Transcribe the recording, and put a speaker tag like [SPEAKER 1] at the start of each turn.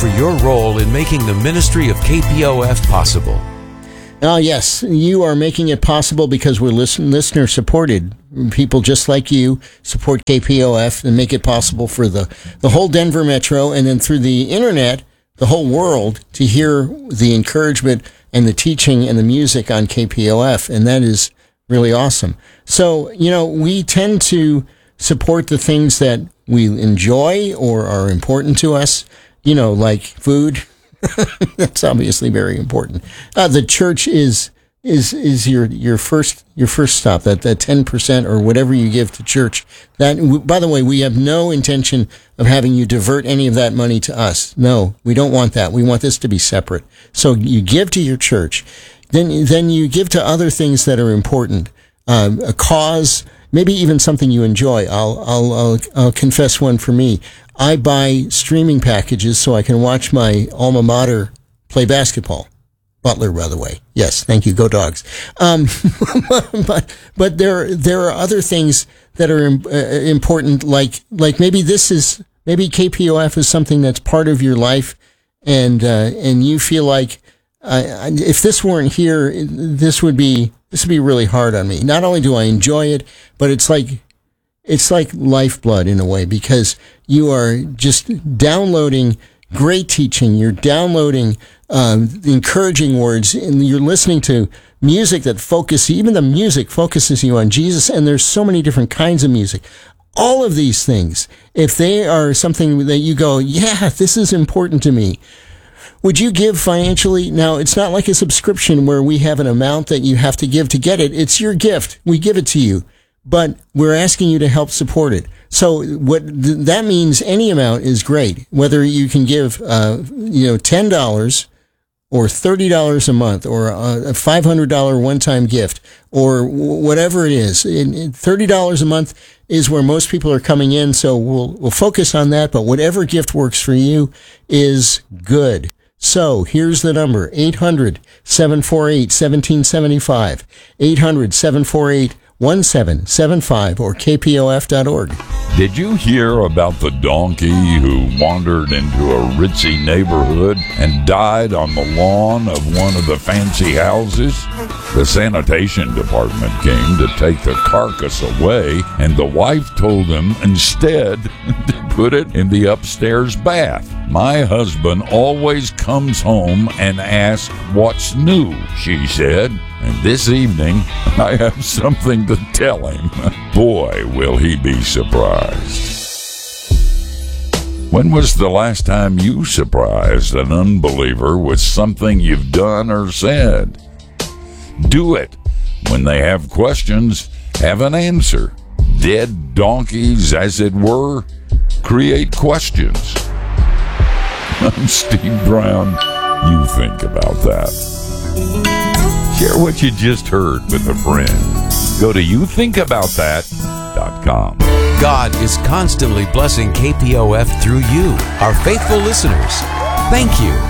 [SPEAKER 1] for your role in making the ministry of KPOF possible.
[SPEAKER 2] Oh, yes, you are making it possible because we're listener supported. People just like you support KPOF and make it possible for the whole Denver Metro and then through the internet, the whole world to hear the encouragement and the teaching and the music on KPOF. And that is really awesome. So, we tend to support the things that we enjoy or are important to us, like food. That's obviously very important. The church is your first stop. That 10% or whatever you give to church. That, by the way, we have no intention of having you divert any of that money to us. No, we don't want that. We want this to be separate. So you give to your church, then you give to other things that are important. A cause, maybe even something you enjoy. I'll confess one for me. I buy streaming packages so I can watch my alma mater play basketball. Butler, by the way. Yes, thank you. Go Dogs. But there are other things that are important, like maybe KPOF is something that's part of your life, and you feel like if this weren't here, this would be really hard on me. Not only do I enjoy it, but it's like lifeblood in a way, because you are just downloading great teaching. You're downloading encouraging words, and you're listening to music that even the music focuses you on Jesus. And there's so many different kinds of music. All of these things, if they are something that you go, yeah, this is important to me, would you give financially? Now, it's not like a subscription where we have an amount that you have to give to get it. It's your gift. We give it to you, but we're asking you to help support it. So that means any amount is great. Whether you can give, $10 or $30 a month or a $500 one-time gift or whatever it is. $30 a month is where most people are coming in. So we'll focus on that, but whatever gift works for you is good. So here's the number, 800-748-1775, 800-748-1775, or kpof.org.
[SPEAKER 3] Did you hear about the donkey who wandered into a ritzy neighborhood and died on the lawn of one of the fancy houses? The sanitation department came to take the carcass away, and the wife told them instead to put it in the upstairs bath. My husband always comes home and asks what's new, she said. And this evening, I have something to tell him. Boy, will he be surprised. When was the last time you surprised an unbeliever with something you've done or said? Do it. When they have questions, have an answer. Dead donkeys, as it were, create questions. I'm Steve Brown. You think about that. Share what you just heard with a friend. Go to youthinkaboutthat.com.
[SPEAKER 1] God is constantly blessing KPOF through you, our faithful listeners. Thank you.